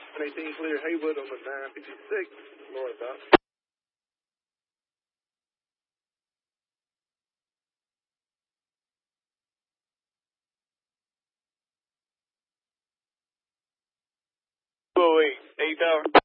18 clear Haywood on the 956, northbound. Oh, wait, 8 tower.